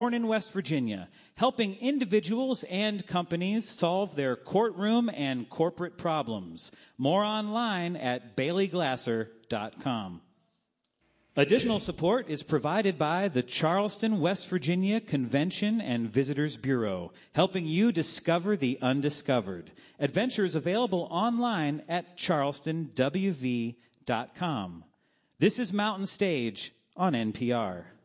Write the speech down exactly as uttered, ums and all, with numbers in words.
Born in West Virginia, helping individuals and companies solve their courtroom and corporate problems. More online at bailey glasser dot com. Additional support is provided by the Charleston, West Virginia Convention and Visitors Bureau, helping you discover the undiscovered. Adventures available online at charleston w v dot com. This is Mountain Stage on N P R.